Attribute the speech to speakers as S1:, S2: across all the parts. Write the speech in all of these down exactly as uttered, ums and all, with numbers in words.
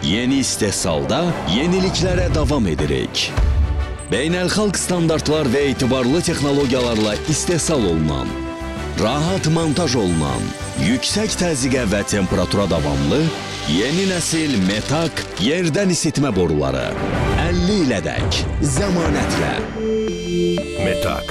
S1: Yeni istehsalda yeniliklərə davam edirik. Beynəlxalq standartlar və etibarlı texnologiyalarla istehsal olunan, rahat montaj olunan, yüksək təzyiqə və temperatura davamlı yeni nəsil Metak yerdən isitmə boruları. əlli ilədək zəmanətlə.
S2: Metak.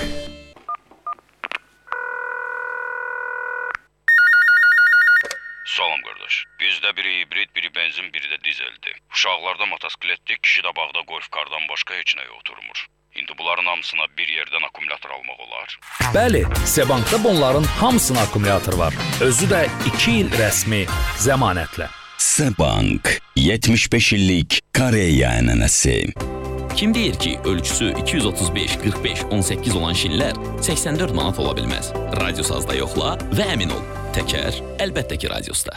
S3: Salam qardaş. Bizdə biri hibrid, biri benzin, biri də dizeldir. Uşaqlarda motosikletdir, kişi də bağda golf kardan başqa heç nəyə oturmur. İndi bunların hamısına bir yerdən akkumulyator almaq olar.
S2: Bəli, Sebankda bunların hamısına akkumulyator var. Özü də iki il rəsmi zəmanətlə.
S1: Sebank, yetmiş beş illik Koreya ənənəsi.
S4: Kim deyir ki, ölçüsü iki yüz otuz beş qırx beş on səkkiz olan şillər səksən dörd manat ola bilməz? Radiosazda yoxla və əmin ol. Təkər, əlbəttə ki, radiosda.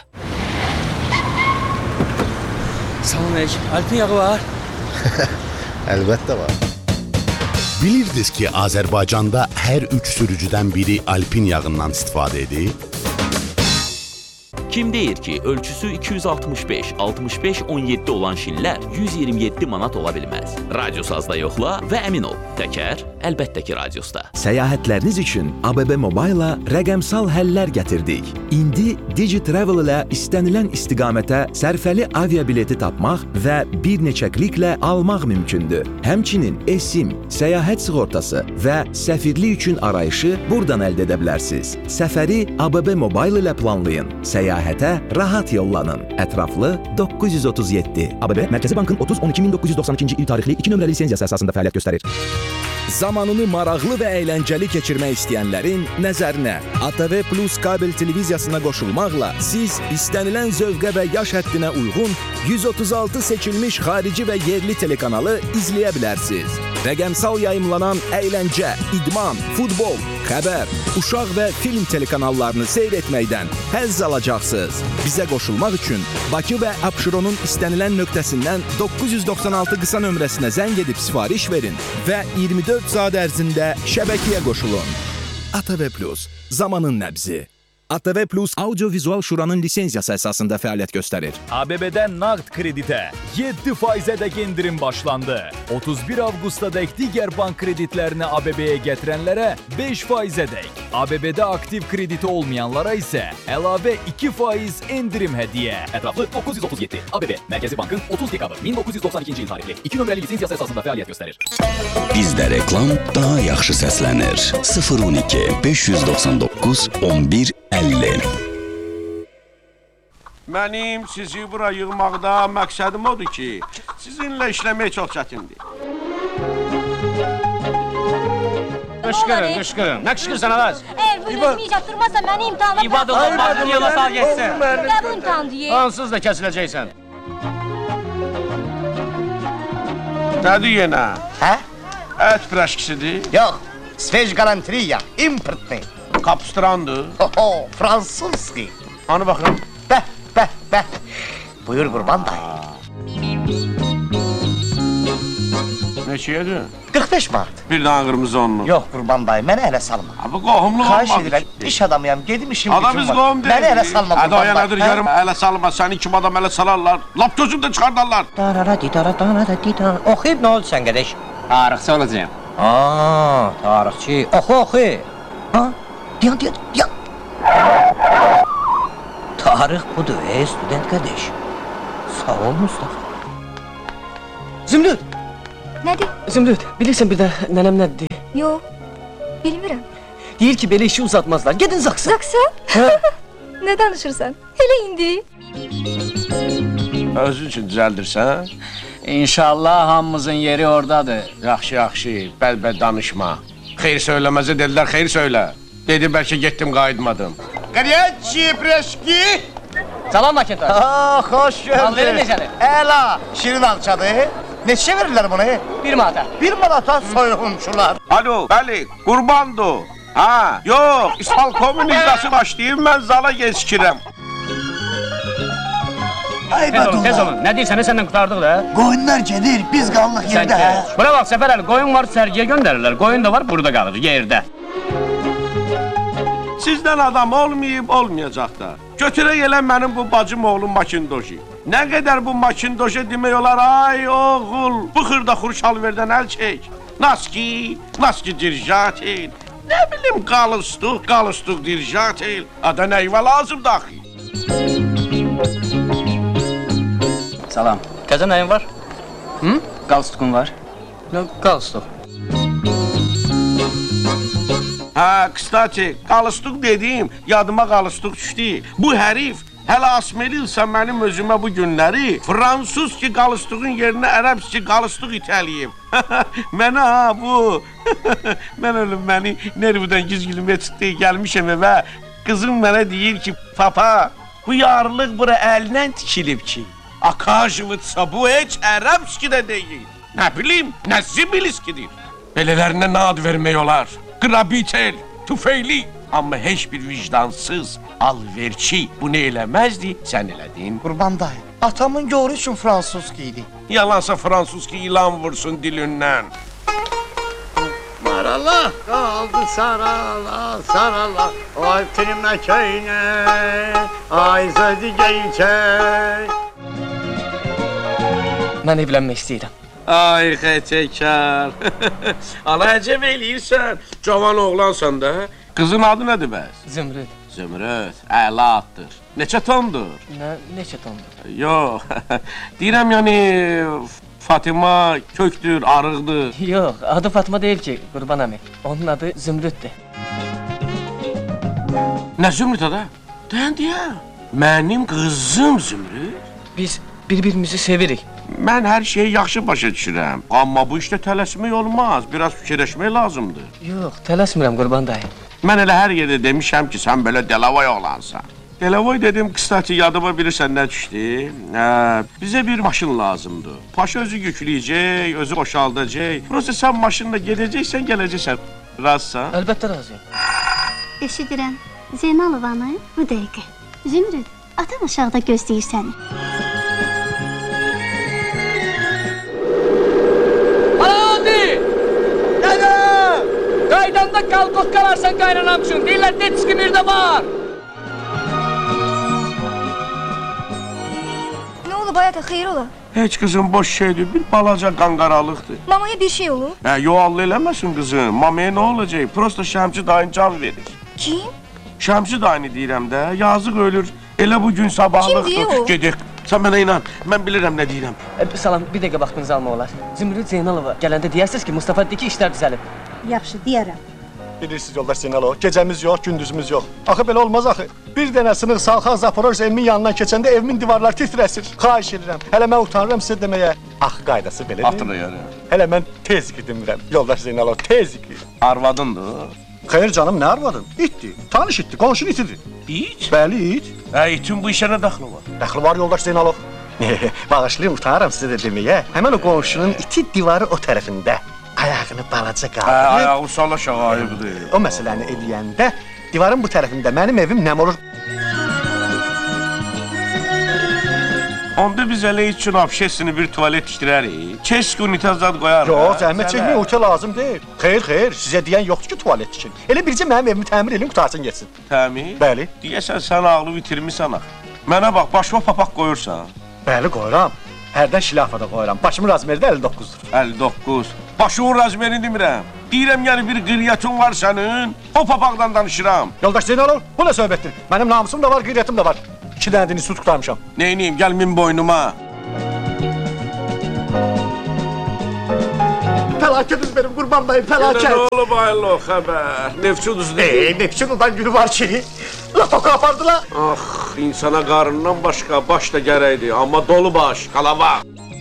S5: Salam əleykum. Alpin yağı var?
S6: Əlbəttə var.
S7: Bilirdiniz ki, Azərbaycanda hər üç sürücüdən biri Alpin yağından istifadə edir?
S4: Kim deyir ki, ölçüsü iki yüz altmış beş altmış beş on yeddi olan şillər yüz iyirmi yeddi manat ola bilməz? Radiosazda yoxla və əmin ol. Təkər, əlbəttə ki, radiosda.
S8: Səyahətləriniz üçün A B B Mobile-la rəqəmsal həllər gətirdik. İndi DigiTravel ilə istənilən istiqamətə sərfəli aviabileti tapmaq və bir neçə kliklə almaq mümkündür. Həmçinin eSIM, səyahət sığortası və səfirlik üçün arayışı buradan əldə edə bilərsiniz. Səfəri A B B Mobile ilə planlayın. Səyahətə rahat yollanın. Ətraflı doqquz yüz otuz yeddi. A B B Mərkəzi Bankın otuz on iki min doqquz yüz doxsan ikinci il tarixli iki nömrəli lisenziyası əsasında fəaliyyət göstərir.
S2: Zamanını maraqlı və əyləncəli keçirmək istəyənlərin nəzərinə A T V Plus kabel televiziyasına qoşulmaqla siz istənilən zövqə və yaş həddinə uyğun yüz otuz altı seçilmiş xarici və yerli telekanalı izləyə bilərsiniz. Rəqəmsal yayımlanan əyləncə, idman, futbol, xəbər, uşaq və film telekanallarını seyr etməkdən həzz alacaqsınız. Bizə qoşulmaq üçün Bakı və Abşeronun istənilən nöqtəsindən doqquz yüz doxsan altı qısa nömrəsinə zəng edib sifariş verin və iyirmi dörd saat ərzində şəbəkəyə qoşulun. A T V Plus, zamanın nəbzi. A T V Plus Audio-Vizual Şuranın lisenziyası əsasında fəaliyyət göstərir.
S9: A B B-də nağd kreditə yeddi faizədək endirim başlandı. otuz bir avqustadək digər bank kreditlərini A B B-yə gətirənlərə beş faizədək. A B B-də aktiv krediti olmayanlara isə əlavə iki faiz endirim hədiyyə.
S4: Ətraflı doqquz yüz otuz yeddi. A B B, Mərkəzi Bankın otuz dekabr min doqquz yüz doxsan ikinci il tarixli iki nömrəli lisenziyası əsasında fəaliyyət göstərir.
S1: Bizdə reklam daha yaxşı səslənir. sıfır on iki beş yüz doxsan doqquz on bir əlli.
S10: Mənim sizi bura yığmaqda məqsədim odur ki, sizinlə işləmək çox çətindir.
S11: Qışqırın, qışqırın. Nə qışqırsan Araz?
S12: Eğer bu resmi icat durmazsa beni imtihanla...
S11: İbad olun, başını yola sal geçsin.
S12: Ne bu imtihan diye?
S11: Ansız da kəsiləcəksən.
S10: Nədir yenə?
S11: Hə?
S10: Ət piraşkisidir?
S11: Yox, sveç galantriya, importni.
S10: Kapstrandır?
S11: Oho, fransızski.
S10: Anı baxıram.
S11: Bəh, bəh, bəh. Buyur Qurban dayı.
S10: Neçəyədir?
S11: qırx beş manat.
S10: Bir dana qırmızı onlu.
S11: Yox Qurban dayı, mənə ələ salma.
S10: Bu qohumluq olmaq.
S11: Xahiş edirəm, iş adamıyam, gedim işim gücüm var.
S10: Adamız qohum deyil.
S11: Mənə ələ salma Qurban dayı.
S10: Ədə o yanadır görüm, ələ salma, səni kim adam ələ salarlar. Lap gözüm də çıxardarlar.
S11: Darara didara darara didara. Oxuyub nə oldu sən qədəş?
S13: Tarixçi olacağım.
S11: Aa, tarixçi. Oxu, oxu. Ha? Diyan, diyan, diyan. Tarix budur, ey student qədəş. Sağ ol Mustafa.
S5: Zümrüt!
S12: Nədir?
S5: Zümrüt, bilirsən bir də nənəm nədir?
S12: Yox, bilmirəm.
S5: Deyir ki, belə işi uzatmazlar. Gedin Zaksa.
S12: Zaksa? Nə danışırsan? Hele indi.
S10: Özün üçün düzəldirsən?
S13: İnşallah hamımızın yeri oradadır.
S10: Yaxşı, yaxşı, bəl-bəl danışma. Xeyr söyləməzə dedilər, xeyr söylə. Dedi, bəlkə getdim, qayıtmadım. Qariyyətçi, preşki!
S11: Salam Makintoş. Aa, xoş gördük. Malları necədir? Əla, şirin alçadır. Neçə verirlər bunu? Bir manata. Bir manata soyğunçular.
S10: Alo, bəli, qurbandır. Ha, yox, İsfalkomun icrası başlayıb, mən zala geçkirəm.
S11: Ay
S13: Tez olun, tez olun. Nə deyirsən, səndən qutardıq da?
S11: Qoyunlar gedir, biz qallıq yerdə.
S13: Bura bax, Səfər əli, qoyun var, sərgiyə göndərirlər. Qoyun da var, burada qalır, yerdə.
S10: Sizdən adam olmayıb, olmayacaq da. Götürək elə mənim bu bacım oğlum Makindoji. Nə qədər bu Makindoji demək olar, ay oğul, bu xırda xurşalverdən əl çək. Naski, naski dirjatel. Nə bilim, qalıstuq, qalıstuq dirjatel. Ada nəyvə lazım daxil.
S13: Salam. Qəzə nəyin var? Hı? Qalstukun var.
S5: Nə qalstuk?
S10: Hə, kstati, qalıstuq dediyim, yadıma qalıstuq düşdü. Bu hərif hələ asmelilsə mənim özümə bu günləri fransuz ki qalıstuğun yerinə ərəbs ki qalıstuq itəliyib. Mənə ha bu, mən ölüm məni nervdən gizgilmə çıxdı, gəlmişəm evə. Qızım mənə deyir ki, papa, bu yarlıq bura əlindən tikilib ki. Akajivitsa bu heç ərəbs ki də deyil. Nə bilim, nə zibiliskidir. Belələrinə nə ad vermək olar? Qrabitel, tüfeyli. Amma heç bir vicdansız, alverçi bunu eləməzdi, sən elədin.
S11: Qurban dayı, atamın yoru üçün fransuz idi.
S10: Yalansa fransuz ki ilan vursun dilindən.
S14: Marala qaldı sarala, sarala, ay triməkəynə, ay zədi geyçək.
S5: Mən evlənmək istəyirəm.
S10: Ay xətəkar. Ala əcəb eləyirsən. Cavan oğlansan da. Qızın adı nədir bəs?
S5: Zümrüd.
S10: Zümrüd, əla addır. Neçə tondur?
S5: Nə, neçə tondur?
S10: Yox, deyirəm yəni Fatıma köktür, arıqdır.
S5: Yox, adı Fatıma deyil ki, Qurban əmi. Onun adı Zümrüddür.
S10: Nə Zümrüd adı? Dən deyəm. Mənim qızım Zümrüd.
S5: Biz bir-birimizi sevirik.
S10: Mən hər şeyi yaxşı başa düşürəm. Amma bu işdə tələsmək olmaz. Biraz fikirləşmək lazımdır.
S5: Yox, tələsmirəm Qurban dayı.
S10: Mən elə hər yerdə demişəm ki, sən belə Delavoy oğlansan. Delavoy dedim, qıstati yadıma bilirsən nə düşdü? Hə, bizə bir maşın lazımdır. Paşa özü yükləyəcək, özü boşaldacaq. Prosta sən maşınla gedəcəksən, gələcəksən. Razısan?
S5: Əlbəttə razıyam.
S15: Eşidirəm. Zeynalovanı bu dəqiqə. Zümrüd, atan aşağıda gözləyir səni.
S13: Qaydanda qalqoq qalarsan qaynanam üçün. Deyirlər, detski bir də var.
S12: Nə olub hayata, xeyir ola?
S10: Heç qızım boş şeydir, bir balaca qanqaralıqdır.
S12: Mamaya bir şey olub?
S10: Hə, yo, Allah eləməsin qızım. Mamaya nə olacaq? Prosta Şəmsi dayın can verir.
S12: Kim?
S10: Şəmsi dayını deyirəm də, yazıq ölür. Elə bu gün sabahlıqdır.
S12: Kim deyir o?
S10: Gedək. Sən mənə inan, mən bilirəm nə deyirəm.
S5: E, salam, bir dəqiqə vaxtınızı alma olar. Zümrüd Zeynalova gələndə deyərsiniz ki, Mustafa dedi ki, işlər düzəlib.
S16: Yaxşı, deyərəm.
S17: Bilirsiniz yoldaş Zeynalov, gecəmiz yox, gündüzümüz yox. Axı belə olmaz axı. Bir dənə sınıq salxan Zaporoj evimin yanından keçəndə evimin divarları titrəsir. Xahiş edirəm. Hələ mən utanıram sizə deməyə. Axı qaydası belədir.
S10: Hatırlayarım.
S17: Hələ mən tez iki demirəm. Yoldaş Zeynalov, tez iki.
S10: Arvadındır.
S17: Xeyr canım, nə arvadın? İtdir. Tanış itdir, qonşun itidir.
S10: İt?
S17: Bəli, it.
S10: Hə, itin bu işə nə daxlı var?
S17: Daxlı var yoldaş Zeynalov. Bağışlayın, utanıram sizə də deməyə. Həmən o qonşunun iti divarı o tərəfində. Ayağını balaca qaldırıb.
S10: Hə, ayağı sala aşağı ayıbdır.
S17: O məsələni eləyəndə divarın bu tərəfində mənim evim nəm olur?
S10: Onda biz elə üçün общественный bir tuvalet tikdirərik. Keşke unitaz zad qoyarıq.
S17: Yox, zəhmət çəkmək uta lazım deyil. Xeyr, xeyr, sizə deyən yoxdur ki, tuvalet tikin. Elə bircə mənim evimi təmir edin, qutarsın getsin.
S10: Təmir?
S17: Bəli.
S10: Deyəsən sən ağlı bitirmisən axı. Mənə bax, başıma papaq qoyursan.
S17: Bəli, qoyuram. Hərdən şilafada qoyuram. Başımın razmeri də əlli doqquzdur.
S10: əlli doqquz. Başımın razmerini demirəm. Deyirəm, yəni bir qeyriyyatın var sənin. O papaqdan danışıram.
S17: Yoldaş Zeynalov, bu nə söhbətdir? Mənim namusum da var, qeyriyyatım da var. İki dənə institut qurtarmışam.
S10: Neyniyim, gəl min boynuma.
S17: Fəlakətiz benim Qurban dayı, fəlakət.
S10: Nə olub aylı o xəbər? Nefçuduzdur.
S17: Eee, Nefçududan günü var ki, latoka apardılar.
S10: Ah, insana qarından başqa baş da gərəkdir. Amma dolu baş, qalava.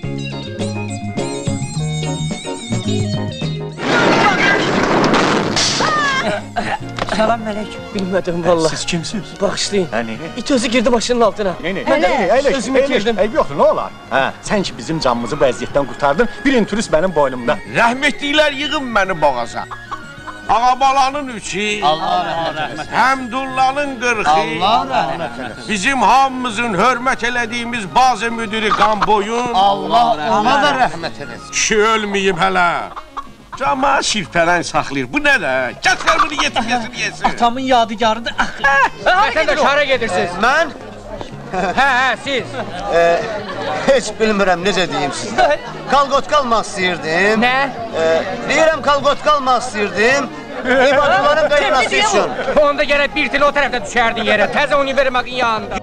S5: Salam Mələk. Bilmədim valla.
S17: Siz kimsiniz?
S5: Bağışlayın.
S17: Hə, nə?
S5: İt özü girdi başının altına.
S17: Nə, nə?
S5: Mən də
S17: Əyləş,
S5: özümü girdim.
S17: Eyb yoxdur, nə olar? Hə, sən ki bizim canımızı bu əziyyətdən qurtardın, bir inturist mənim boynumda.
S10: Rəhmətliklər yığın məni boğaza. Ağabalanın üçü,
S14: Allah rəhmət eləsin.
S10: Həmdullanın qırxı,
S14: Allah rəhmət eləsin.
S10: bizim hamımızın hörmət elədiyimiz bazı müdiri Qamboyun,
S14: Allah ona da rəhmət eləsin.
S10: Kişi ölməyib hələ. Cama şirpələn saxlayır. Bu nə də? Gətir bunu yetir, yetir, yesin.
S5: Atamın yadigarıdır axı.
S11: Vətəndaş, hara gedirsiniz? Mən?
S5: Hə, hə, siz.
S11: E, heç bilmirəm, necə deyim sizə. Kalqotka almaq istəyirdim.
S5: Nə?
S11: E, deyirəm, kalqotka almaq istəyirdim. İbadətlərin qayırması üçün.
S5: Onda gərək bir til o tərəfdə düşərdin yerə. Təzə univermağın yanında.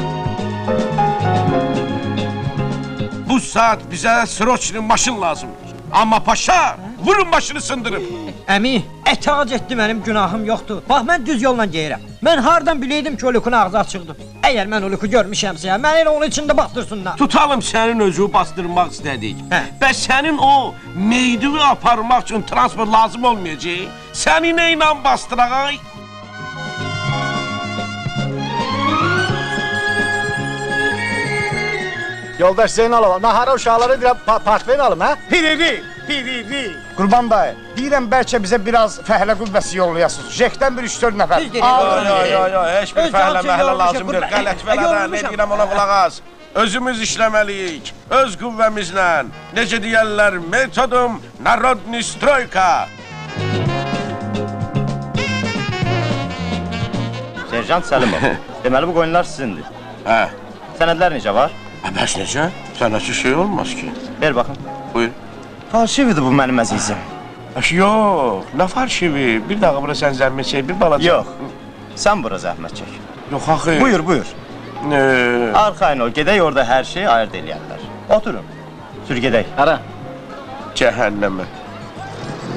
S10: Bu saat bizə sroçli maşın lazımdır. Amma paşa, vurun başını sındırıb.
S5: Əmi, etac etdi, mənim günahım yoxdur. Bax, mən düz yolla geyirəm. Mən hardan biləydim ki, o lükün ağzı açıqdır. Əgər mən o lükü görmüşəmsə, mən elə onun içində bastırsınlar.
S10: Tutalım sənin özü bastırmaq istədik. Bəs sənin o meydivi aparmaq üçün transport lazım olmayacaq. Səni nə ilə bastıraq?
S17: Yoldaş Zeynalova, nahara uşaqları deyirəm, partveyin alım, hə?
S14: Piriri, piriri.
S11: Qurban dayı, deyirəm bəlkə bizə biraz fəhlə qüvvəsi yollayasınız. Jekdən bir üç dörd nəfər.
S10: Yo, yo, yo, heç bir fəhlə məhlə lazımdır. Qələt vələdə, nə deyirəm ona qulaq az. Özümüz işləməliyik, öz qüvvəmizlə. Necə deyərlər, metodum narodni stroyka.
S11: Serjant Səlimov, deməli bu qoyunlar sizindir.
S10: Hə.
S11: Sənədlər necə var?
S10: Bəs necə? Sənəsi şey olmaz ki.
S11: Ver baxın.
S10: Buyur.
S11: Falşividir bu mənim əzizim.
S10: Yox, nə falşivi? Bir dağı bura sən zəhmət çək, bir balaca.
S11: Yox, sən bura zəhmət çək.
S10: Yox, axı.
S11: Buyur, buyur.
S10: Ee...
S11: Arxayın ol, gedək orada hər şeyi ayırt eləyərlər. Oturun, sür gedək.
S5: Hara?
S10: Cəhənnəmə.